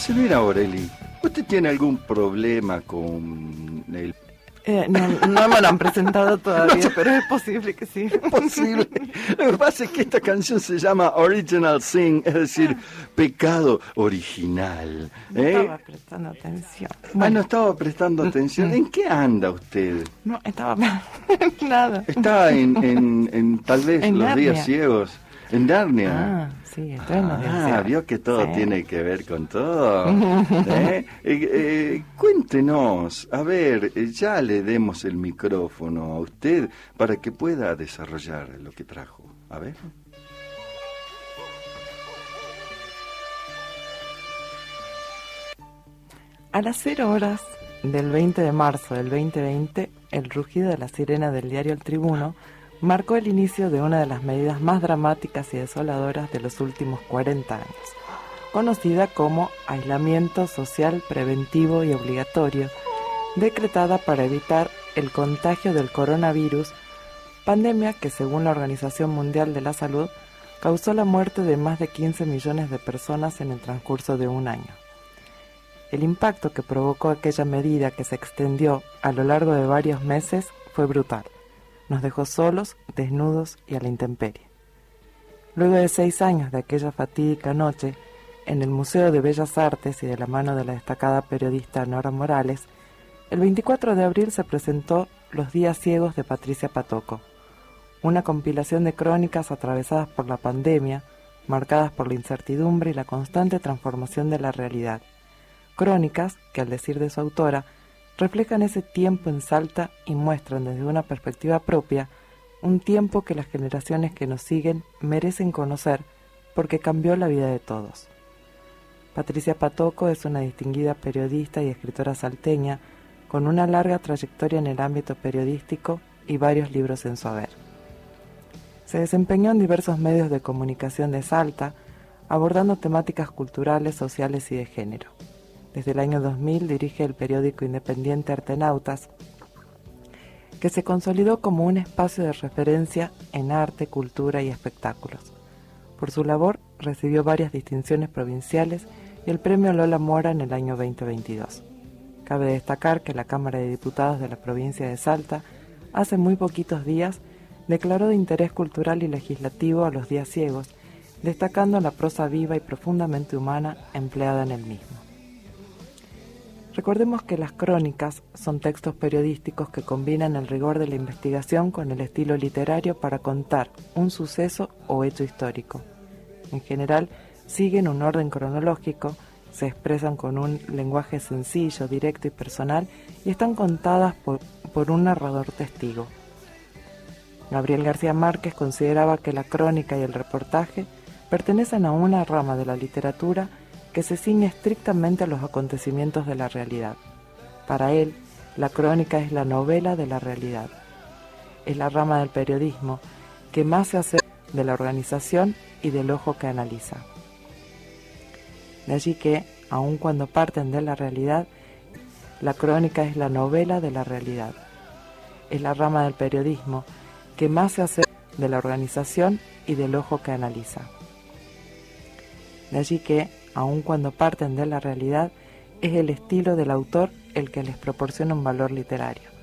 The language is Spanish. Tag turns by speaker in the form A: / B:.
A: Señora Aureli, ¿usted tiene algún problema con el...
B: No me lo han presentado todavía, pero es posible que sí.
A: Es posible. Lo que pasa es que esta canción se llama Original Sin, es decir, pecado original.
B: No estaba prestando atención.
A: No estaba prestando atención. ¿En qué anda usted?
B: No, estaba... Nada.
A: Está en tal vez
B: En
A: los
B: Narnia.
A: días ciegos. En Narnia.
B: Sí, estoy en los días ciegos.
A: Vio que todo
B: Sí.
A: tiene que ver con todo. Cuéntenos, a ver, ya le demos el micrófono a usted para que pueda desarrollar lo que trajo. A ver.
B: A las 0 horas del 20 de marzo del 2020, el rugido de la sirena del diario El Tribuno marcó el inicio de una de las medidas más dramáticas y desoladoras de los últimos 40 años, conocida como aislamiento social preventivo y obligatorio, decretada para evitar el contagio del coronavirus, pandemia que, según la Organización Mundial de la Salud, causó la muerte de más de 15 millones de personas en el transcurso de un año. El impacto que provocó aquella medida, que se extendió a lo largo de varios meses, fue brutal. Nos dejó solos, desnudos y a la intemperie. Luego de 6 años de aquella fatídica noche, en el Museo de Bellas Artes y de la mano de la destacada periodista Nora Morales, el 24 de abril se presentó Los días ciegos de Patricia Patoco, una compilación de crónicas atravesadas por la pandemia, marcadas por la incertidumbre y la constante transformación de la realidad. Crónicas que, al decir de su autora, reflejan ese tiempo en Salta y muestran desde una perspectiva propia un tiempo que las generaciones que nos siguen merecen conocer porque cambió la vida de todos. Patricia Patoco es una distinguida periodista y escritora salteña con una larga trayectoria en el ámbito periodístico y varios libros en su haber. Se desempeñó en diversos medios de comunicación de Salta, abordando temáticas culturales, sociales y de género. Desde el año 2000 dirige el periódico independiente Artenautas, que se consolidó como un espacio de referencia en arte, cultura y espectáculos. Por su labor recibió varias distinciones provinciales y el premio Lola Mora en el año 2022. Cabe destacar que la Cámara de Diputados de la provincia de Salta hace muy poquitos días declaró de interés cultural y legislativo a Los días ciegos, destacando la prosa viva y profundamente humana empleada en el mismo. Recordemos que las crónicas son textos periodísticos que combinan el rigor de la investigación con el estilo literario para contar un suceso o hecho histórico. En general, siguen un orden cronológico, se expresan con un lenguaje sencillo, directo y personal y están contadas por un narrador testigo. Gabriel García Márquez consideraba que la crónica y el reportaje pertenecen a una rama de la literatura que se ciñe estrictamente a los acontecimientos de la realidad. Para él, la crónica es la novela de la realidad. Es la rama del periodismo que más se acerca de la organización y del ojo que analiza. De allí que, aun cuando parten de la realidad, la crónica es la novela de la realidad. Es la rama del periodismo que más se acerca de la organización y del ojo que analiza. De allí que, aun cuando parten de la realidad, es el estilo del autor el que les proporciona un valor literario.